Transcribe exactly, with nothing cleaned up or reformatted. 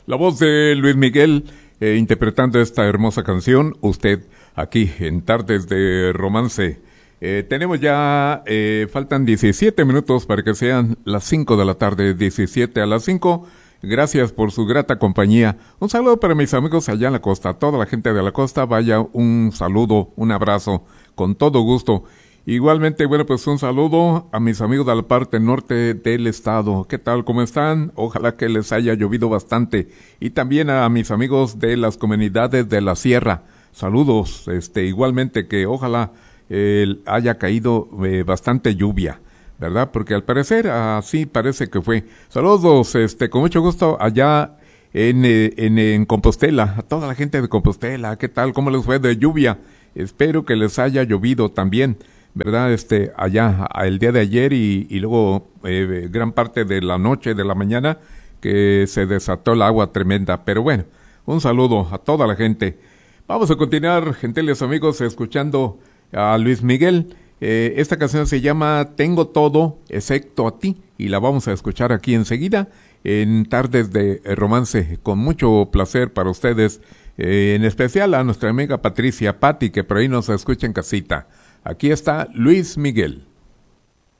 La voz de Luis Miguel eh, interpretando esta hermosa canción, usted aquí en Tardes de Romance. Eh, tenemos ya, eh, faltan diecisiete minutos para que sean las cinco de la tarde, diecisiete a las cinco. Gracias por su grata compañía. Un saludo para mis amigos allá en la costa, toda la gente de la costa, vaya un saludo, un abrazo, con todo gusto. Igualmente, bueno, pues un saludo a mis amigos de la parte norte del estado. ¿Qué tal? ¿Cómo están? Ojalá que les haya llovido bastante. Y también a mis amigos de las comunidades de la sierra. Saludos, este, igualmente que ojalá eh, haya caído eh, bastante lluvia, ¿verdad? Porque al parecer así parece que fue. Saludos, este, con mucho gusto allá en, eh, en, en Compostela, a toda la gente de Compostela. ¿Qué tal? ¿Cómo les fue de lluvia? Espero que les haya llovido también, ¿verdad? Este, allá, el día de ayer y, y luego eh, gran parte de la noche, de la mañana, que se desató el agua tremenda. Pero bueno, un saludo a toda la gente. Vamos a continuar, gentiles amigos, escuchando a Luis Miguel. Eh, esta canción se llama Tengo Todo Excepto a Ti y la vamos a escuchar aquí enseguida en Tardes de Romance, con mucho placer para ustedes, eh, en especial a nuestra amiga Patricia Patti, que por ahí nos escucha en casita. Aquí está Luis Miguel.